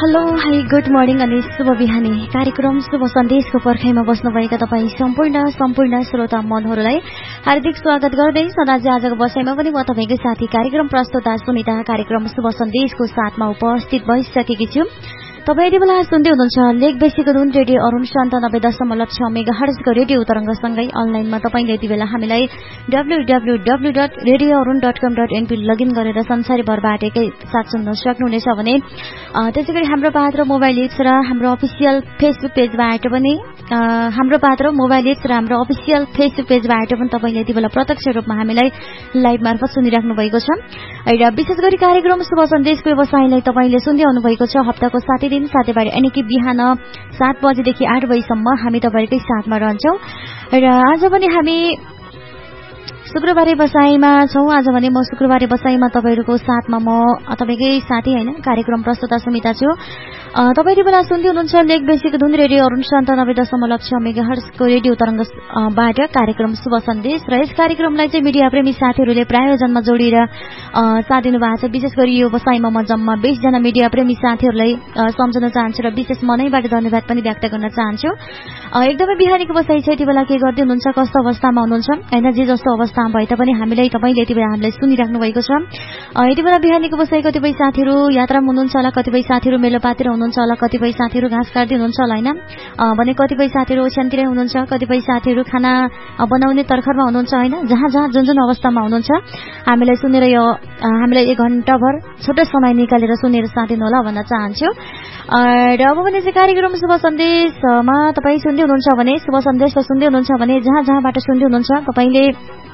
Hello hi good morning अनि शुभ बिहानी कार्यक्रम शुभ सन्देशको पर्खाइमा बस्नुभएका तपाईँ सम्पूर्ण श्रोता मनहरूलाई हार्दिक स्वागत गर्दै सदाझै आजको बसाइमा पनि म तपाईँकै साथी कार्यक्रम प्रस्तुता सुनिता कार्यक्रम शुभ सन्देशको साथमा उपस्थित भइसकेकी छु। तपाईँ यति बेला सुन्दै हुनुहुन्छ लेक बेसीको धुन रेडियो अरुण 97.6 मेगाहर्जको रेडियो तरंगसँगै अनलाइनमा तपाईले यति बेला हामीलाई www.radioarun.com.np लगइन गरेर संसारभरबाट एकै साथ सुन्न सक्नुहुनेछ भने त्यसैगरी हाम्रो पात्र मोबाइल एप्स र हाम्रो अफिसियल फेसबुक पेजबाट पनि तपाईले यति बेला प्रत्यक्ष रूपमा हामीलाई लाइभ मार्फत सुनिराख्नु भएको छ। र विशेष गरी कार्यक्रम शुभ सन्देशको व्यवसायलाई तपाईले सुन्दै आउनु भएको छ। हप्ताको 7 दिन साथीभाइ अनि कि बिहान 7 बजेदेखि 8 बजेसम्म हामी तपाईकै साथमा रहन्छौं। र आज पनि हामी शुक्रबारे बसाइमा छौं। आज भने म शुक्रबारे बसाइमा तपाईहरुको साथमा म तपाईकै साथी हैन कार्यक्रम प्रस्तुता सुमिता छु। तपाईले बेला सुन्दै हुनुहुन्छ लेक बेसीको धुन रेडियो अरुण 97.6 मेगाहर्जको रेडियो तरंगबाट कार्यक्रम शुभ सन्देश। र यस कार्यक्रमलाई चाहिँ मिडिया प्रेमी साथीहरुले प्रायोजनमा जोडिएर साथ दिनु भएको छ। विशेष गरी यो बसाइमा म जम्मा 20 जना मिडिया प्रेमी साथीहरुलाई सम्झन चाहन्छु र विशेष मनैबाट धन्यवाद पनि व्यक्त गर्न चाहन्छु। एकदमै बिहानीको बसाइ छ। यति बेला के गर्दै हुनुहुन्छ, कस्तो अवस्थामा हुनुहुन्छ हैन, जे जस्तो अवस्थामा भए तापनि हामीले यति बेला हामीलाई सुनिराख्नु भएको छ। यति बेला बिहानीको बसाइ कतिपय साथीहरु यात्रामा हुनुहुन्छ होला, कतिपय साथीहरु मेलोपातिर हुनुहुन्छ होला, कतिपय साथीहरु घाँस काट्दै हुनुहुन्छ होला हैन, भने कतिपय साथीहरु ओछ्यानतिरै हुनुहुन्छ, कतिपय साथीहरु खाना बनाउने तर्खरमा हुनुहुन्छ हैन। जहाँ जुन अवस्थामा हुनुहुन्छ हामीलाई सुनेर यो हामीलाई 1 घण्टा भर छोटो समय निकालेर सुनेर साथ दिनु होला भन्न चाहन्छु। र अब भने चाहिँ कार्यक्रम शुभ सन्देशमा तपाई सुन्दै हुनुहुन्छ भने शुभ सन्देश सुन्दै हुनुहुन्छ भने जहाँबाट सुन्दै हुनुहुन्छ तपाईले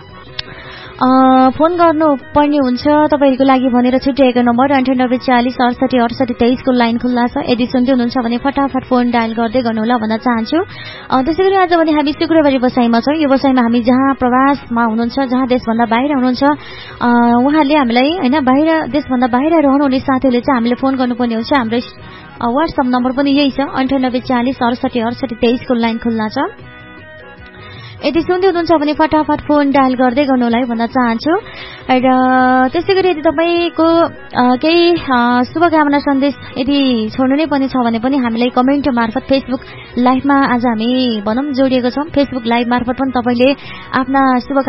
फोन गर्नु पर्ने हुन्छ। तपाईहरुको लागि भनेर छुट्याएको नम्बर 9840686823 को लाइन खुल्ला छ। यदि सुन्दै हुनुहुन्छ भने फटाफट फोन डायल गर्दै गर्नु होला भन्न चाहन्छु। त्यसैगरी आज भने हामी शुक्रबारे बसाइमा छौं। यो बसाइमा हामी जहाँ प्रवासमा हुनुहुन्छ, जहाँ देशभन्दा बाहिर हुनुहुन्छ उहाँहरूले हामीलाई हैन बाहिर देशभन्दा बाहिर रहनुहुने साथीहरूले चाहिँ हामीले फोन गर्नुपर्ने हुन्छ। हाम्रो WhatsApp नम्बर पनि यही छ 9840686823 को लाइन खुल्ला छ। यदि सुन्दै हुनुहुन्छ भने फटाफट फोन डायल गर्दै गर्नुलाई भन्न चाहन्छु। र त्यसैगरी यदि तपाईको केही शुभकामना सन्देश यदि छोड्नु नै पनि छ भने पनि हामीलाई कमेन्ट मार्फत फेसबुक लाइभमा आज हामी भनौं जोडिएको छौं। फेसबुक लाइभ मार्फत पनि तपाईले आफ्ना शुभ